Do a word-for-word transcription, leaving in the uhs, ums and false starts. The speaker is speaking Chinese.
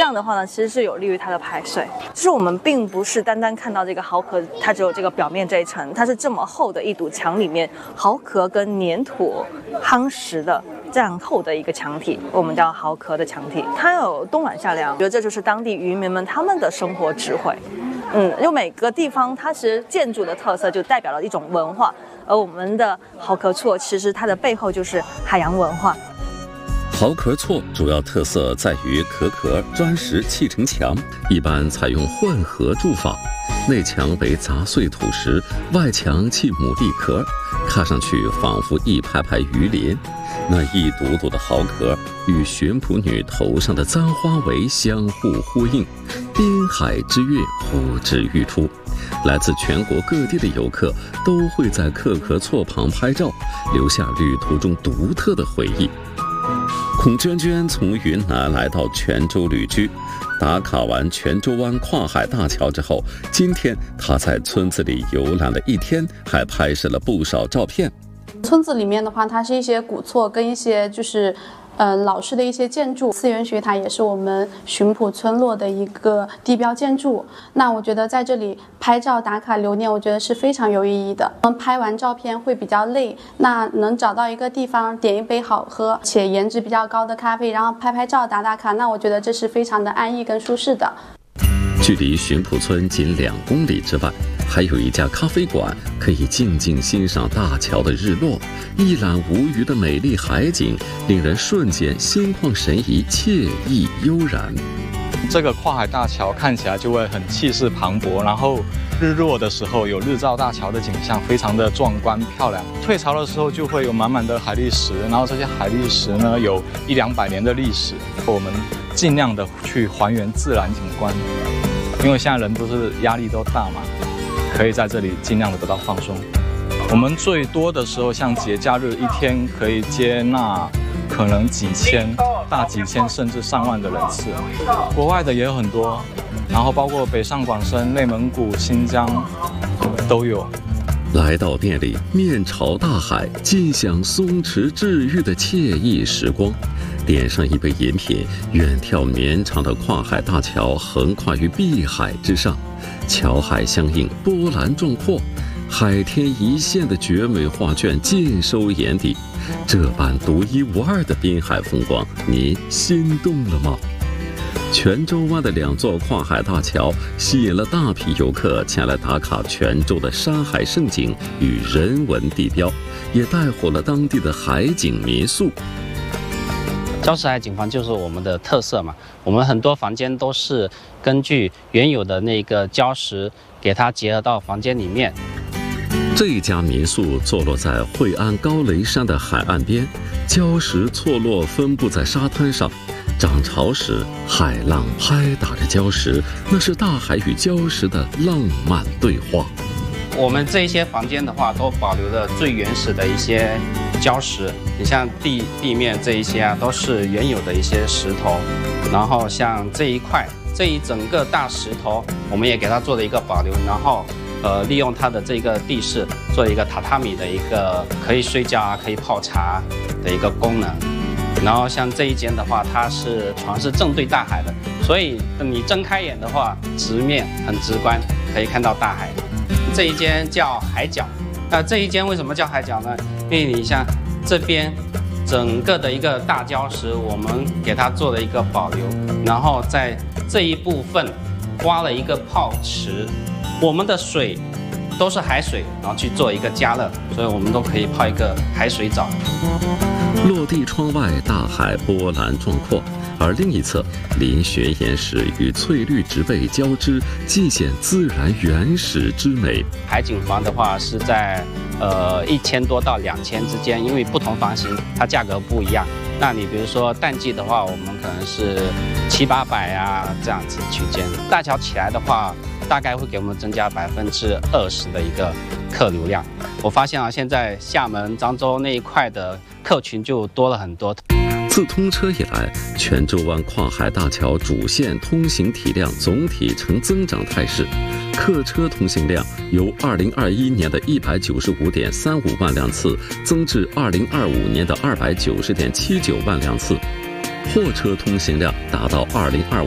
样的话呢，其实是有利于它的排水。就是我们并不是单单看到这个蚝壳，它只有这个表面这一层，它是这么厚的一堵墙里面，蚝壳跟粘土夯实的这样厚的一个墙体，我们叫蚝壳的墙体。它有冬暖夏凉，我觉得这就是当地渔民们他们的生活智慧。嗯，因为每个地方它其实建筑的特色就代表了一种文化，而我们的蚝壳厝其实它的背后就是海洋文化。 蚝壳厝主要特色在于壳壳砖石砌成墙，一般采用混合筑法，内墙为杂碎土石，外墙砌牡蛎壳，看上去仿佛一排排鱼鳞。那一堵堵的蚝壳与巡捕女头上的簪花围相互呼应，滨海之韵呼之欲出。来自全国各地的游客都会在壳壳厝旁拍照，留下旅途中独特的回忆。孔娟娟从云南来到泉州旅居，打卡完泉州湾跨海大桥之后，今天她在村子里游览了一天，还拍摄了不少照片。 村子里面的话，它是一些古厝跟一些就是呃老式的一些建筑。四元学塔也是我们巡捕村落的一个地标建筑。那我觉得在这里拍照打卡留念，我觉得是非常有意义的。我们拍完照片会比较累，那能找到一个地方点一杯好喝且颜值比较高的咖啡，然后拍拍照打打卡，那我觉得这是非常的安逸跟舒适的。 距离巡捕村仅两公里之外，还有一家咖啡馆，可以静静欣赏大桥的日落，一览无余的美丽海景，令人瞬间心旷神怡，惬意悠然。 这个跨海大桥看起来就会很气势磅礴，然后日落的时候有日照大桥的景象，非常的壮观漂亮。退潮的时候就会有满满的海砾石，然后这些海砾石呢有一两百年的历史，我们尽量的去还原自然景观。因为现在人都是压力都大嘛，可以在这里尽量的得到放松。我们最多的时候，像节假日一天可以接纳可能几千、大几千甚至上万的人次。国外的也有很多，然后包括北上广深、内蒙古、新疆都有。 来到店里，面朝大海，尽享松弛治愈的惬意时光。点上一杯饮品，远眺绵长的跨海大桥横跨于碧海之上，桥海相映，波澜壮阔，海天一线的绝美画卷尽收眼底。这般独一无二的滨海风光，您心动了吗？泉州湾的两座跨海大桥吸引了大批游客前来打卡泉州的山海胜景与人文地标，也带火了当地的海景民宿。 礁石海景房就是我们的特色嘛，我们很多房间都是根据原有的那个礁石给它结合到房间里面。 这家民宿坐落在惠安高雷山的海岸边，礁石错落分布在沙滩上，涨潮时海浪拍打着礁石，那是大海与礁石的浪漫对话。 我们这些房间的话，都保留了最原始的一些礁石，你像地地面这一些啊，都是原有的一些石头。然后像这一块，这一整个大石头，我们也给它做了一个保留，然后呃，利用它的这个地势，做一个榻榻米的一个可以睡觉啊，可以泡茶的一个功能。然后像这一间的话，它是床是正对大海的，所以你睁开眼的话，直面很直观，可以看到大海。这一间叫海角，那这一间为什么叫海角呢？因为你像这边整个的一个大礁石，我们给它做了一个保留，然后在这一部分挖了一个泡池，我们的水都是海水，然后去做一个加热，所以我们都可以泡一个海水澡。 落地窗外，大海波澜壮阔，而另一侧，林悬岩石与翠绿植被交织，尽显自然原始之美。 海景房的话是在呃一千多到两千之间，因为不同房型它价格不一样。那你比如说淡季的话，我们可能是七八百啊这样子区间。大桥起来的话，大概会给我们增加百分之二十的一个客流量。我发现啊，现在厦门、漳州那一块的客群就多了很多。 自通车以来，泉州湾跨海大桥主线通行体量总体呈增长态势，客车通行量由二零二一年的一百九十五点三五万辆次增至二零二五年的二百九十点七九万辆次，货车通行量达到二零二五